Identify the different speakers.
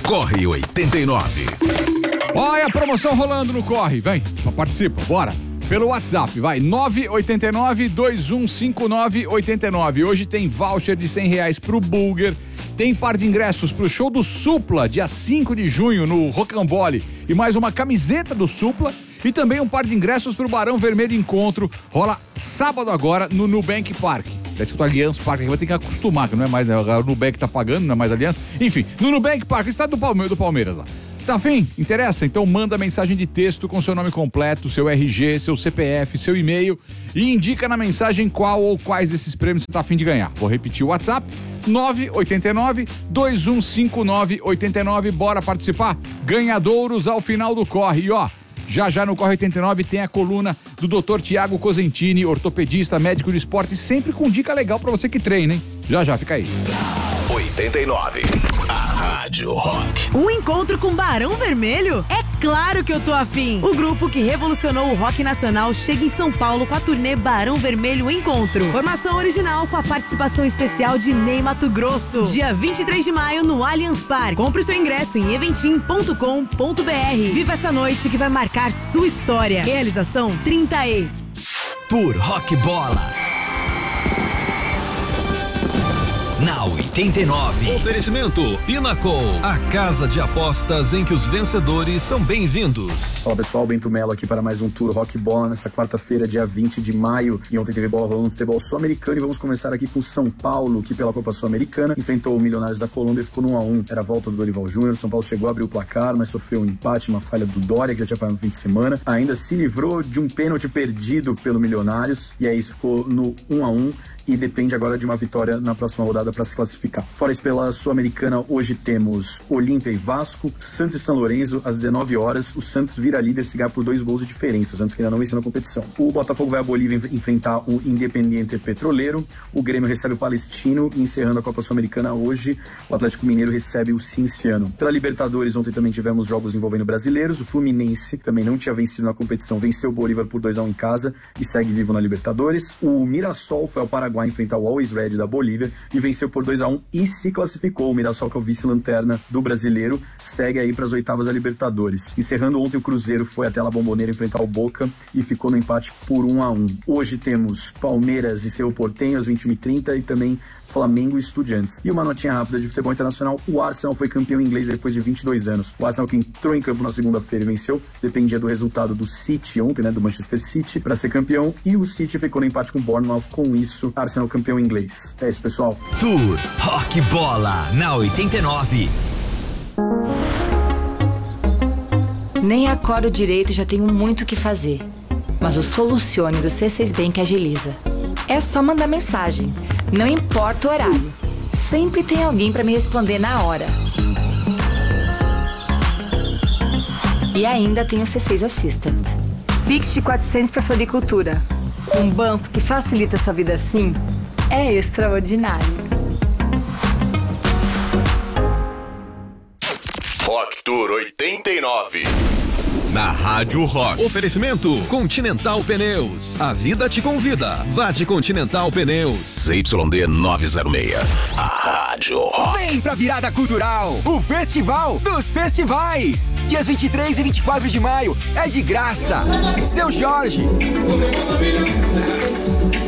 Speaker 1: Corre 89.
Speaker 2: Olha a promoção rolando no Corre, vem, participa, bora. Pelo WhatsApp, vai, 989-2159-89. Hoje tem voucher de R$100 pro Bulger, tem par de ingressos pro show do Supla, dia 5 de junho, no Rocambole, e mais uma camiseta do Supla, e também um par de ingressos pro Barão Vermelho Encontro, rola sábado agora no Nubank Park. Tá escrito Allianz Parque, vai ter que acostumar, que não é mais, né? O Nubank tá pagando, não é mais Allianz. Enfim, no Nubank Park, estado do Palmeiras lá. Tá afim? Interessa? Então manda mensagem de texto com seu nome completo, seu RG, seu CPF, seu e-mail e indica na mensagem qual ou quais desses prêmios você tá afim de ganhar. Vou repetir o WhatsApp, 989-2159-89. Bora participar? Ganhadouros ao final do Corre. E ó, já no Corre 89 tem a coluna do Dr. Tiago Cosentini, ortopedista, médico de esporte, sempre com dica legal pra você que treina, hein? Já, fica aí.
Speaker 1: 89. A Rádio Rock.
Speaker 3: Um encontro com Barão Vermelho? É claro que eu tô afim. O grupo que revolucionou o rock nacional chega em São Paulo com a turnê Barão Vermelho Encontro. Formação original com a participação especial de Ney Matogrosso. Dia 23 de maio no Allianz Parque. Compre o seu ingresso em eventim.com.br. Viva essa noite que vai marcar sua história. Realização 30E.
Speaker 4: Tour Rock Bola. Na 89.
Speaker 1: Oferecimento Pinnacle, a casa de apostas em que os vencedores são bem-vindos.
Speaker 5: Fala pessoal, Bento Mello aqui para mais um Tour Rock Bola nessa quarta-feira, dia 20 de maio. E ontem teve bola rolando no futebol sul-americano e vamos começar aqui com São Paulo, que pela Copa Sul-Americana enfrentou o Milionários da Colômbia e ficou no 1-1. Era a volta do Dorival Júnior, São Paulo chegou a abrir o placar, mas sofreu um empate, uma falha do Dória, que já tinha falhado no fim de semana. Ainda se livrou de um pênalti perdido pelo Milionários e aí isso ficou no 1-1. E depende agora de uma vitória na próxima rodada para se classificar. Fora isso, pela Sul-Americana, hoje temos Olímpia e Vasco, Santos e São Lourenço, às 19 horas. O Santos vira líder se ganhar por 2 gols de diferença. Santos que ainda não venceu na competição. O Botafogo vai à Bolívia enfrentar o Independiente Petroleiro. O Grêmio recebe o Palestino. E encerrando a Copa Sul-Americana hoje, o Atlético Mineiro recebe o Cinciano. Pela Libertadores, ontem também tivemos jogos envolvendo brasileiros. O Fluminense, que também não tinha vencido na competição, venceu o Bolívar por 2-1 em casa e segue vivo na Libertadores. O Mirassol foi ao Paraguai enfrentar o Always Red da Bolívia e venceu por 2-1 e se classificou. O Mirassol, que é o vice-lanterna do brasileiro, segue aí para as oitavas da Libertadores. Encerrando ontem, o Cruzeiro foi até La Bombonera enfrentar o Boca e ficou no empate por 1-1. Hoje temos Palmeiras e Cerro Porteño às 21h30 e também Flamengo e Estudiantes. E uma notinha rápida de futebol internacional: o Arsenal foi campeão inglês depois de 22 anos. O Arsenal, que entrou em campo na segunda-feira e venceu, dependia do resultado do City ontem, né, do Manchester City, para ser campeão, e o City ficou no empate com o Bournemouth. Com isso, Arsenal campeão inglês. É isso, pessoal.
Speaker 4: Tour Rock Bola na 89.
Speaker 6: Nem acordo direito e já tenho muito o que fazer. Mas o Solucione do C6 Bank agiliza. É só mandar mensagem, não importa o horário. Sempre tem alguém para me responder na hora. E ainda tem o C6 Assistant. Pix de 400 para floricultura. Um banco que facilita a sua vida assim é extraordinário.
Speaker 1: Rock Tour 89. Na Rádio Rock. Oferecimento Continental Pneus. A vida te convida. Vá de Continental Pneus. ZYD 906. A Rádio Rock.
Speaker 7: Vem pra Virada Cultural, o Festival dos Festivais. Dias 23 e 24 de maio é de graça. Seu Jorge.